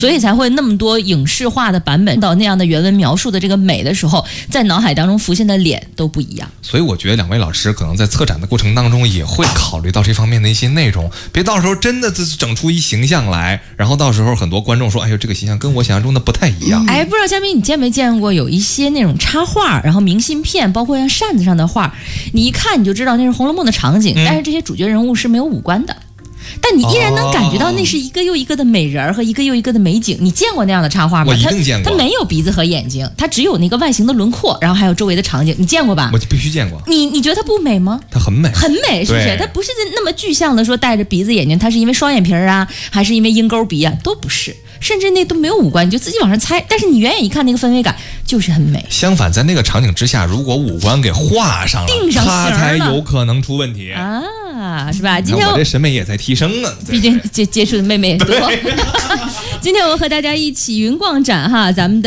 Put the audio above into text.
所以才会那么多影视化的版本到那样的原文描述的这个美的时候，在脑海当中浮现的脸都不一样。 所以我觉得两位老师可能在策展的过程当中也会考虑到这方面的一些内容，别到时候真的整出一形象来，然后到时候很多观众说，哎呦，这个形象跟我想象中的不太一样。 哎，不知道嘉宾你见没见过有一些那种插画，然后明信片，包括像扇子上的画，你一看你就知道那是《红楼梦》的场景，但是这些主角人物是没有五官的。但你依然能感觉到那是一个又一个的美人儿和一个又一个的美景。你见过那样的插画吗？ 我一定见过。 它没有鼻子和眼睛，它只有那个外形的轮廓，然后还有周围的场景。你见过吧？ 我必须见过。 你觉得它不美吗？ 它很美， 很美，是不是？它不是那么具象的说带着鼻子眼睛，它是因为双眼皮啊，还是因为鹰钩鼻啊？都不是。甚至那都没有五官，你就自己往上猜。但是你远远一看，那个氛围感就是很美。 相反，在那个场景之下，如果五官给画上了， 定上它才有可能出问题啊，是吧？今天我这审美也在提升呢， 毕竟接触的妹妹也多。今天我和大家一起云逛展哈，咱们的。